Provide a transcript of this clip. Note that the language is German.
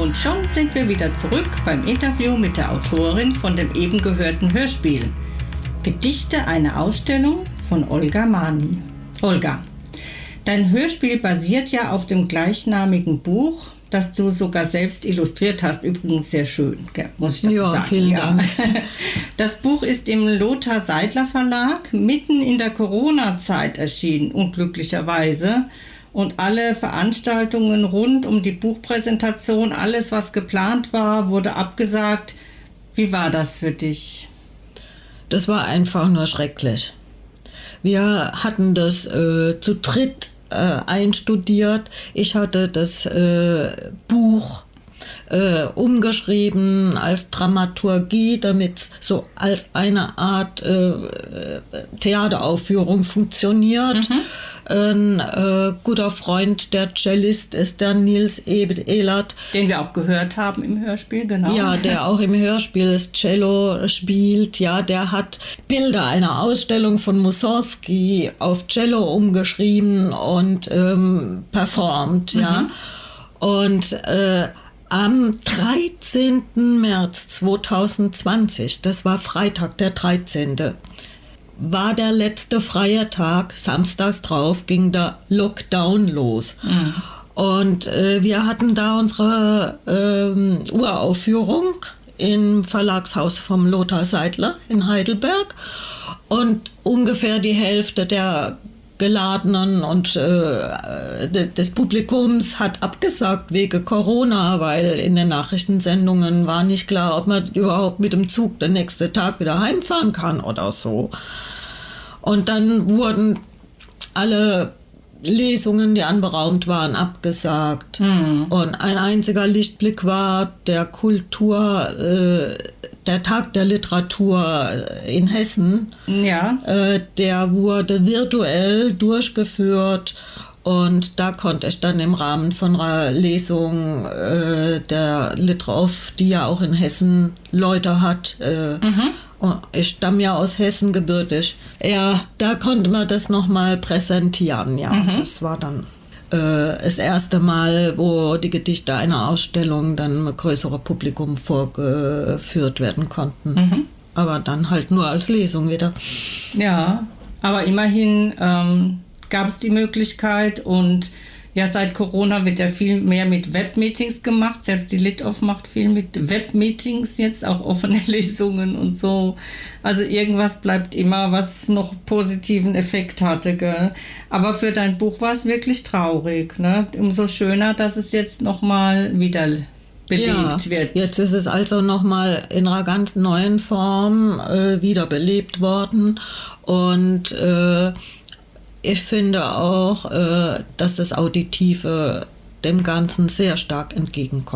Und schon sind wir wieder zurück beim Interview mit der Autorin von dem eben gehörten Hörspiel. Gedichte, eine Ausstellung von Olga Mani. Olga, dein Hörspiel basiert ja auf dem gleichnamigen Buch, das du sogar selbst illustriert hast. Übrigens sehr schön, muss ich dazu sagen. Ja, vielen Dank. Das Buch ist im Lothar Seidler Verlag mitten in der Corona-Zeit erschienen, unglücklicherweise. Und alle Veranstaltungen rund um die Buchpräsentation, alles, was geplant war, wurde abgesagt. Wie war das für dich? Das war einfach nur schrecklich. Wir hatten das zu dritt einstudiert. Ich hatte das Buch umgeschrieben als Dramaturgie, damit so als eine Art Theateraufführung funktioniert. Ein guter Freund, der Cellist ist der Nils Ehlert. Den wir auch gehört haben im Hörspiel, genau. Ja, der auch im Hörspiel das Cello spielt. Ja, der hat Bilder einer Ausstellung von Mussorgsky auf Cello umgeschrieben und performt. Ja. Und am 13. März 2020, das war Freitag, der 13., war der letzte freie Tag. Samstags drauf ging der Lockdown los. Und wir hatten da unsere Uraufführung im Verlagshaus vom Lothar Seidler in Heidelberg. Und ungefähr die Hälfte der Geladenen und des Publikums hat abgesagt wegen Corona, weil in den Nachrichtensendungen war nicht klar, ob man überhaupt mit dem Zug den nächsten Tag wieder heimfahren kann oder so. Und dann wurden alle Lesungen, die anberaumt waren, abgesagt. Und ein einziger Lichtblick war der der Tag der Literatur in Hessen. Ja. Der wurde virtuell durchgeführt und da konnte ich dann im Rahmen von einer Lesung der Literauf, die ja auch in Hessen Leute hat, ich stamme ja aus Hessen gebürtig. Ja, da konnte man das nochmal präsentieren, ja. Das war dann das erste Mal, wo die Gedichte einer Ausstellung dann einem größeren Publikum vorgeführt werden konnten. Aber dann halt nur als Lesung wieder. Ja, aber immerhin gab es die Möglichkeit und ja, seit Corona wird ja viel mehr mit Webmeetings gemacht. Selbst die Litauf macht viel mit Webmeetings jetzt, auch offene Lesungen und so. Also irgendwas bleibt immer, was noch positiven Effekt hatte, gell? Aber für dein Buch war es wirklich traurig, ne? Umso schöner, dass es jetzt nochmal wieder belebt wird. Jetzt ist es also nochmal in einer ganz neuen Form wiederbelebt worden. Und ich finde auch, dass das Auditive dem Ganzen sehr stark entgegenkommt.